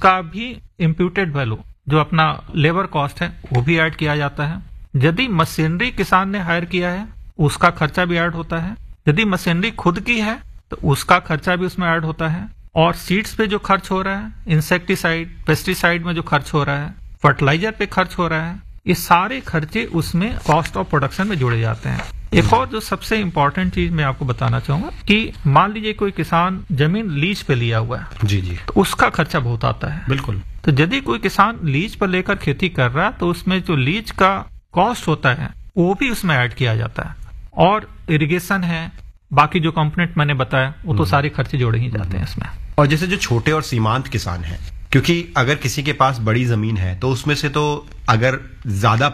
उसका भी imputed value जो अपना लेबर कॉस्ट है वो भी ऐड किया जाता है। यदि मशीनरी किसान ने हायर किया है उसका खर्चा भी ऐड होता है। यदि मशीनरी खुद की है तो उसका खर्चा भी उसमें ऐड होता है। और सीड्स पे जो खर्च हो रहा है, इंसेक्टिसाइड, पेस्टिसाइड में जो खर्च हो रहा है, फर्टिलाइजर पे खर्च हो रहा है, ये सारे खर्चे उसमें कॉस्ट ऑफ प्रोडक्शन में जोड़े जाते हैं। एक और जो सबसे इंपॉर्टेंट चीज मैं आपको बताना चाहूंगा कि मान लीजिए कोई किसान जमीन लीज पे लिया हुआ है, जी जी, तो उसका खर्चा बहुत आता है। बिल्कुल। तो यदि कोई किसान लीज पर लेकर खेती कर रहा है तो उसमें जो लीज का कॉस्ट होता है वो भी उसमें ऐड किया जाता है। और इरिगेशन है, बाकी जो कंपोनेंट मैंने बताया वो तो सारे खर्चे जोड़े ही जाते हैं इसमें। और जैसे जो छोटे और सीमांत किसान हैं, क्योंकि अगर किसी के पास बड़ी जमीन है तो उसमें से तो अगर ज्यादा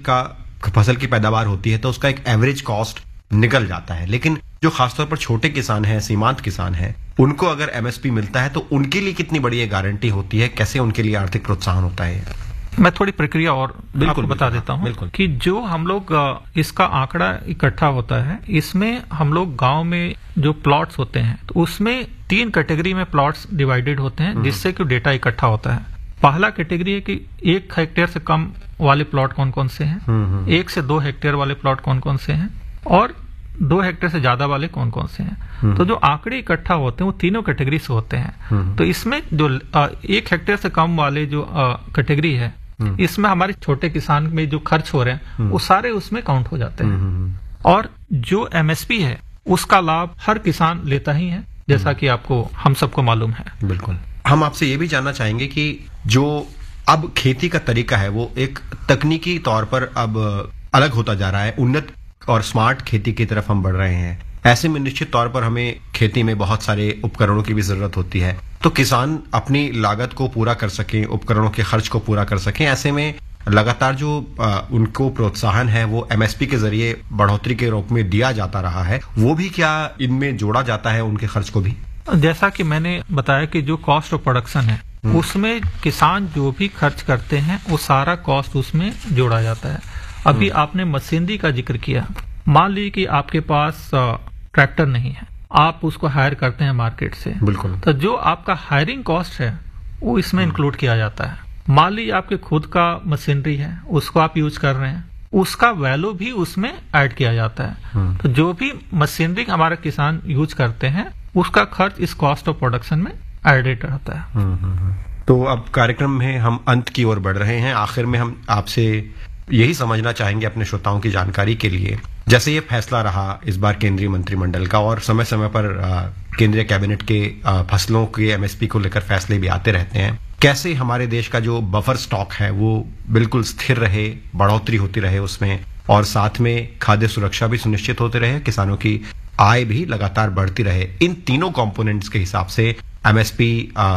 फसल की पैदावार होती है तो उसका एक एवरेज कॉस्ट निकल जाता है। लेकिन जो खासतौर पर छोटे किसान हैं, सीमांत किसान हैं, उनको अगर एमएसपी मिलता है तो उनके लिए कितनी बड़ी ये गारंटी होती है, कैसे उनके लिए आर्थिक प्रोत्साहन होता है? मैं थोड़ी प्रक्रिया और आपको बता देता हूँ कि जो हम लोग इसका आंकड़ा इकट्ठा होता है, इसमें हम लोग गांव में जो प्लॉट्स होते हैं तो उसमें 3 कैटेगरी में प्लॉट्स डिवाइडेड होते हैं जिससे कि डेटा इकट्ठा होता है। पहला कैटेगरी है कि 1 हेक्टेयर से कम वाले प्लॉट कौन कौन से हैं, 1 से 2 हेक्टेयर वाले प्लॉट कौन कौन से हैं, और 2 हेक्टेयर से ज्यादा वाले कौन कौन से हैं। तो जो आंकड़े इकट्ठा होते हैं वो तीनों कैटेगरी से होते हैं। तो इसमें जो 1 हेक्टेयर से कम वाले जो कैटेगरी है, इसमें हमारे छोटे किसान में जो खर्च हो रहे हैं वो सारे उसमें काउंट हो जाते हैं। और जो एमएसपी है उसका लाभ हर किसान लेता ही है, जैसा कि आपको हम सबको मालूम है। बिल्कुल। हम आपसे ये भी जानना चाहेंगे कि जो अब खेती का तरीका है वो एक तकनीकी तौर पर अब अलग होता जा रहा है, उन्नत और स्मार्ट खेती की तरफ हम बढ़ रहे हैं। ऐसे में निश्चित तौर पर हमें खेती में बहुत सारे उपकरणों की भी जरूरत होती है, तो किसान अपनी लागत को पूरा कर सकें, उपकरणों के खर्च को पूरा कर सकें, ऐसे में लगातार जो उनको प्रोत्साहन है वो एमएसपी के जरिए बढ़ोतरी के रूप में दिया जाता रहा है, वो भी क्या इनमें जोड़ा जाता है उनके खर्च को भी? जैसा कि मैंने बताया कि जो कॉस्ट ऑफ प्रोडक्शन है उसमें किसान जो भी खर्च करते हैं वो सारा कॉस्ट उसमें जोड़ा जाता है। अभी आपने मशीनरी का जिक्र किया, मान लीजिए कि आपके पास ट्रैक्टर नहीं है, आप उसको हायर करते हैं मार्केट से, बिल्कुल, तो जो आपका हायरिंग कॉस्ट है वो इसमें इंक्लूड किया जाता है। मान लीजिए आपके खुद का मशीनरी है, उसको आप यूज कर रहे हैं, उसका वैल्यू भी उसमें ऐड किया जाता है। तो जो भी मशीनरी हमारे किसान यूज करते हैं उसका खर्च इस कॉस्ट ऑफ प्रोडक्शन में एडेड रहता है। तो अब कार्यक्रम में हम अंत की ओर बढ़ रहे हैं। आखिर में हम आपसे यही समझना चाहेंगे अपने श्रोताओं की जानकारी के लिए, जैसे ये फैसला रहा इस बार केंद्रीय मंत्रिमंडल का और समय समय पर केंद्रीय कैबिनेट के फसलों के एमएसपी को लेकर फैसले भी आते रहते हैं, कैसे हमारे देश का जो बफर स्टॉक है वो बिल्कुल स्थिर रहे, बढ़ोतरी होती रहे उसमें, और साथ में खाद्य सुरक्षा भी सुनिश्चित होती रहे, किसानों की आय भी लगातार बढ़ती रहे। इन तीनों कंपोनेंट्स के हिसाब से एमएसपी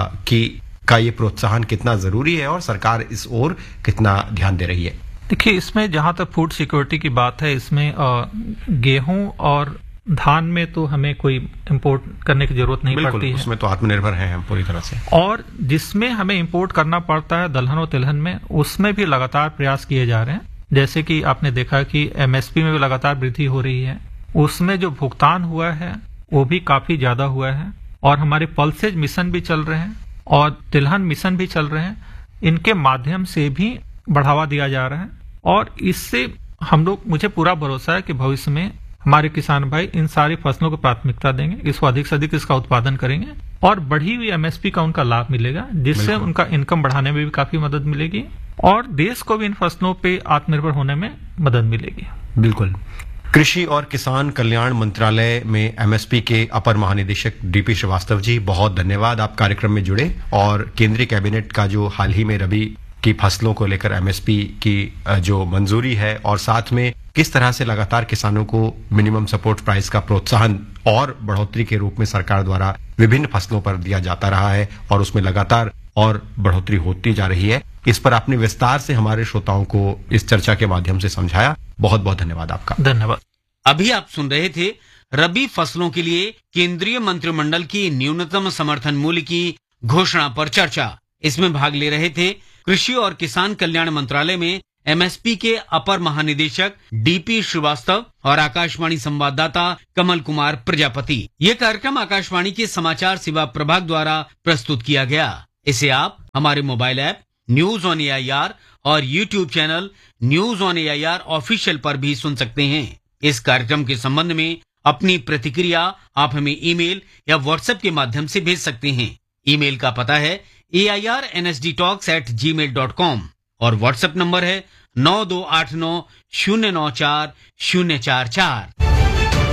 का ये प्रोत्साहन कितना जरूरी है और सरकार इस ओर कितना ध्यान दे रही है? देखिए, इसमें जहां तक फूड सिक्योरिटी की बात है, इसमें गेहूं और धान में तो हमें कोई इंपोर्ट करने की जरूरत नहीं पड़ती है, उसमें तो आत्मनिर्भर हैं हम पूरी तरह से। और जिसमें हमें इंपोर्ट करना पड़ता है दलहन और तिलहन में, उसमें भी लगातार प्रयास किए जा रहे हैं। जैसे कि आपने देखा कि एमएसपी में भी लगातार वृद्धि हो रही है, उसमें जो भुगतान हुआ है वो भी काफी ज्यादा हुआ है, और हमारे पल्सेज मिशन भी चल रहे हैं और तिलहन मिशन भी चल रहे हैं, इनके माध्यम से भी बढ़ावा दिया जा रहा है। और इससे हम लोग, मुझे पूरा भरोसा है कि भविष्य में हमारे किसान भाई इन सारी फसलों को प्राथमिकता देंगे, इसको अधिक से अधिक इसका उत्पादन करेंगे और बढ़ी हुई एमएसपी का उनका लाभ मिलेगा, जिससे उनका इनकम बढ़ाने में भी काफी मदद मिलेगी और देश को भी इन फसलों पे आत्मनिर्भर होने में मदद मिलेगी। बिल्कुल। कृषि और किसान कल्याण मंत्रालय में एमएसपी के अपर महानिदेशक डीपी श्रीवास्तव जी, बहुत धन्यवाद, आप कार्यक्रम में जुड़े और केंद्रीय कैबिनेट का जो हाल ही में रबी की फसलों को लेकर एमएसपी की जो मंजूरी है और साथ में किस तरह से लगातार किसानों को मिनिमम सपोर्ट प्राइस का प्रोत्साहन और बढ़ोतरी के रूप में सरकार द्वारा विभिन्न फसलों पर दिया जाता रहा है और उसमें लगातार और बढ़ोतरी होती जा रही है, इस पर आपने विस्तार से हमारे श्रोताओं को इस चर्चा के माध्यम से समझाया। बहुत बहुत धन्यवाद आपका। धन्यवाद। अभी आप सुन रहे थे रबी फसलों के लिए केंद्रीय मंत्रिमंडल की न्यूनतम समर्थन मूल्य की घोषणा पर चर्चा। इसमें भाग ले रहे थे कृषि और किसान कल्याण मंत्रालय में एमएसपी के अपर महानिदेशक डीपी श्रीवास्तव और आकाशवाणी संवाददाता कमल कुमार प्रजापति। ये कार्यक्रम आकाशवाणी के समाचार सेवा प्रभाग द्वारा प्रस्तुत किया गया। इसे आप हमारे mobile app news on AIR और YouTube channel news on AIR official पर भी सुन सकते हैं। इस कार्यक्रम के संबंध में अपनी प्रतिक्रिया आप हमें ईमेल या व्हाट्सएप के माध्यम से भेज सकते हैं। ईमेल का पता है airnsdtalks@gmail.com और व्हाट्सएप नंबर है 9289094044।